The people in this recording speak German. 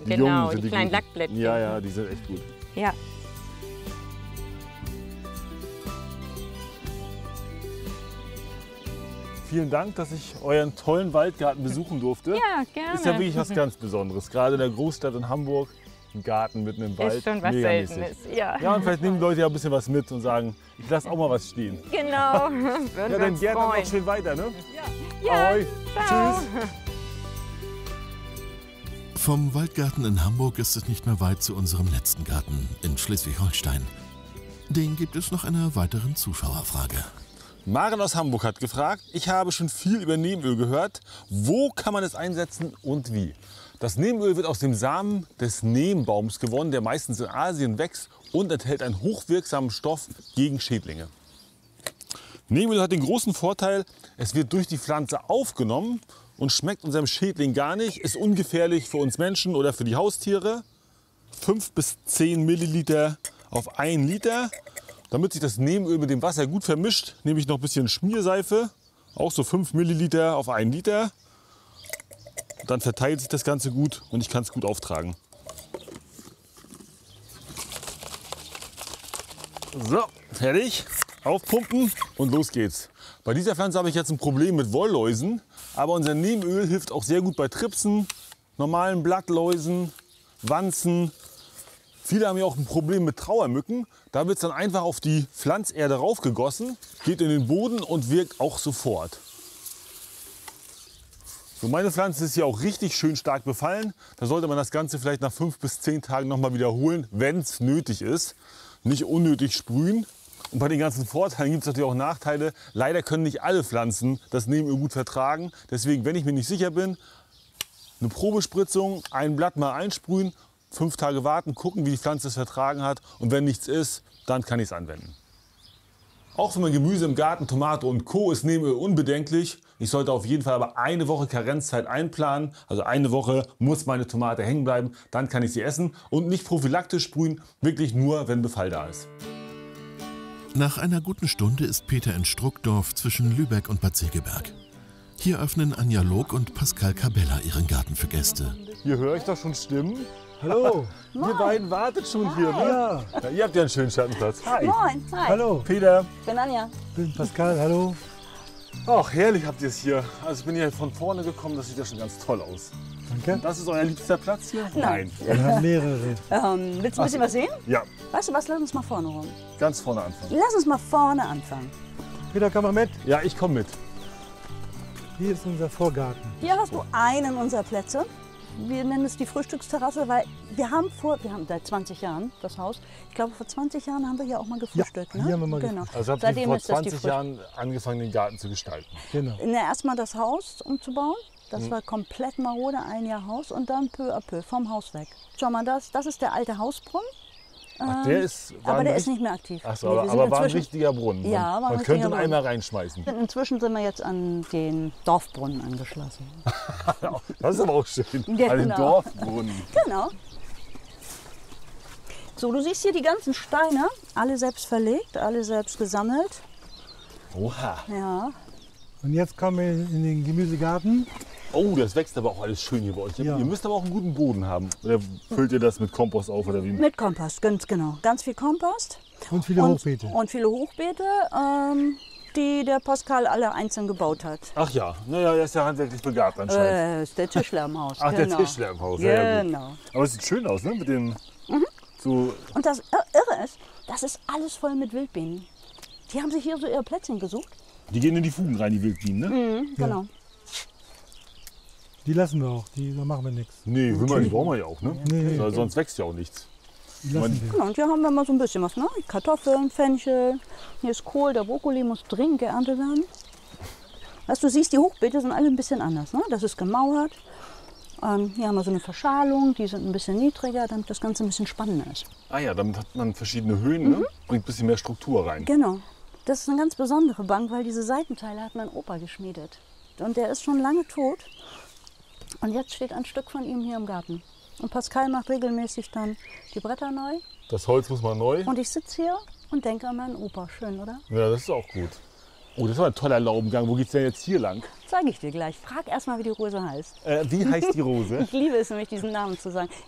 genau, sind die kleinen guten. Lackblättchen. Ja, ja, die sind echt gut. Ja. Vielen Dank, dass ich euren tollen Waldgarten besuchen durfte. Ja, gerne. Ist ja wirklich was ganz Besonderes. Gerade in der Großstadt in Hamburg, ein Garten mitten im Wald. Ist schon was megamäßig. Seltenes. Ja, Ja, und vielleicht nehmen die Leute ja ein bisschen was mit und sagen, ich lasse auch mal was stehen. genau. Würden Ja, wir dann uns gerne freuen. noch schön weiter, ne? Ja, Ahoi. ciao. Tschüss. Vom Waldgarten in Hamburg ist es nicht mehr weit zu unserem letzten Garten in Schleswig-Holstein. Den gibt es nach einer weiteren Zuschauerfrage. Maren aus Hamburg hat gefragt, ich habe schon viel über Nebenöl gehört. Wo kann man es einsetzen und wie? Das Nebenöl wird aus dem Samen des Neembaums gewonnen, der meistens in Asien wächst und enthält einen hochwirksamen Stoff gegen Schädlinge. Nebenöl hat den großen Vorteil, es wird durch die Pflanze aufgenommen und schmeckt unserem Schädling gar nicht, ist ungefährlich für uns Menschen oder für die Haustiere. 5 bis 10 Milliliter auf 1 Liter. Damit sich das Nebenöl mit dem Wasser gut vermischt, nehme ich noch ein bisschen Schmierseife, auch so 5 Milliliter auf 1 Liter. Dann verteilt sich das Ganze gut und ich kann es gut auftragen. So, fertig. Aufpumpen und los geht's. Bei dieser Pflanze habe ich jetzt ein Problem mit Wollläusen, aber unser Nebenöl hilft auch sehr gut bei Tripsen, normalen Blattläusen, Wanzen. Viele haben ja auch ein Problem mit Trauermücken. Da wird es dann einfach auf die Pflanzerde raufgegossen, geht in den Boden und wirkt auch sofort. So, meine Pflanze ist hier auch richtig schön stark befallen. Da sollte man das Ganze vielleicht nach 5 bis 10 Tagen noch mal wiederholen, wenn es nötig ist. Nicht unnötig sprühen. Und bei den ganzen Vorteilen gibt es natürlich auch Nachteile. Leider können nicht alle Pflanzen das Nebenöl gut vertragen. Deswegen, wenn ich mir nicht sicher bin, eine Probespritzung, ein Blatt mal einsprühen, 5 Tage warten, gucken, wie die Pflanze es vertragen hat. Und wenn nichts ist, dann kann ich es anwenden. Auch für mein Gemüse im Garten, Tomate und Co. ist Nebenöl unbedenklich. Ich sollte auf jeden Fall aber eine Woche Karenzzeit einplanen. Also eine Woche muss meine Tomate hängen bleiben, dann kann ich sie essen. Und nicht prophylaktisch sprühen, wirklich nur, wenn Befall da ist. Nach einer guten Stunde ist Peter in Struckdorf zwischen Lübeck und Bad Segeberg. Hier öffnen Anja Log und Pascal Cabella ihren Garten für Gäste. Hier höre ich doch schon Stimmen. Hallo. Ihr beiden wartet schon hier, ne? Ja. Ja, ihr habt ja einen schönen Schattenplatz. Hi. Moin, hi. Hallo. Peter. Ich bin Anja. Ich bin Pascal. Hallo. Ach, herrlich habt ihr es hier. Also ich bin hier von vorne gekommen, das sieht ja schon ganz toll aus. Danke. Das ist euer liebster Platz hier? Nein. Wir haben mehrere. Willst du ein bisschen was sehen? Ja, Weißt du was, lass uns mal vorne rum. ganz vorne anfangen. Lass uns mal vorne anfangen. Peter, komm mal mit. Ja, ich komme mit. Hier ist unser Vorgarten. Hier hast du einen unserer Plätze. Wir nennen es die Frühstücksterrasse, weil wir haben seit 20 Jahren das Haus. Ich glaube, vor 20 Jahren haben wir hier auch mal gefrühstückt. Ja, ne? hier haben wir mal genau. Also habt ihr Seitdem vor ist das die 20 Jahren angefangen, den Garten zu gestalten. Genau. Erstmal das Haus umzubauen. Das war komplett marode, ein Jahr Haus und dann peu à peu vom Haus weg. Schau mal, das ist der alte Hausbrunnen. Ach, der ist, Aber der ist nicht mehr aktiv. Ach so, Nee, wir aber, sind aber war ein inzwischen- richtiger Brunnen. Ja, war ein man richtiger könnte ihn Brunnen. einmal reinschmeißen. Inzwischen sind wir jetzt an den Dorfbrunnen angeschlossen. Das ist aber auch schön. Genau. An den Dorfbrunnen. Genau. So, du siehst hier die ganzen Steine, alle selbst verlegt, alle selbst gesammelt. Oha. Ja. Und jetzt kommen wir in den Gemüsegarten. Oh, das wächst aber auch alles schön hier bei euch. Ja. Ihr müsst aber auch einen guten Boden haben. Oder füllt ihr das mit Kompost auf oder wie? Mit Kompost, ganz genau. Ganz viel Kompost. Und viele Hochbeete. Und viele Hochbeete, die der Pascal alle einzeln gebaut hat. Ach ja, naja, er ist ja handwerklich begabt anscheinend. Ist der Tischler im Haus. Ach, genau. der Tischler im Haus. Ja, ja, gut. Genau. Aber es sieht schön aus, ne? Mit dem so. Und das Irre ist, das ist alles voll mit Wildbienen. Die haben sich hier so ihre Plätzchen gesucht. Die gehen in die Fugen rein, die Wildbienen, ne? Genau. Die lassen wir auch. Da machen wir nichts. Nee, die brauchen wir ja auch, ne? Nee. Weil sonst wächst ja auch nichts. Die lassen wir. Genau, und hier haben wir mal so ein bisschen was, ne? Kartoffeln, Fenchel, hier ist Kohl, der Brokkoli muss dringend geerntet werden. Weißt du, siehst, die Hochbeete sind alle ein bisschen anders, ne? Das ist gemauert. Hier haben wir so eine Verschalung, die sind ein bisschen niedriger, damit das Ganze ein bisschen spannender ist. Ah ja, damit hat man verschiedene Höhen, ne? Bringt ein bisschen mehr Struktur rein. Genau. Das ist eine ganz besondere Bank, weil diese Seitenteile hat mein Opa geschmiedet. Und der ist schon lange tot. Und jetzt steht ein Stück von ihm hier im Garten. Und Pascal macht regelmäßig dann die Bretter neu. Das Holz muss mal neu. Und ich sitze hier und denke an meinen Opa. Schön, oder? Ja, das ist auch gut. Oh, das war ein toller Laubengang. Wo geht's denn jetzt hier lang? Zeige ich dir gleich. Frag erst mal, wie die Rose heißt. Wie heißt die Rose? Ich liebe es nämlich, diesen Namen zu sagen.